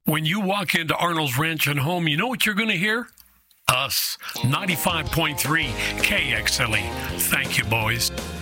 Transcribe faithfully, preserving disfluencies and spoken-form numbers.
When you walk into Arnold's Ranch and Home, you know what you're going to hear? Us. ninety-five point three K X L E. Thank you, boys.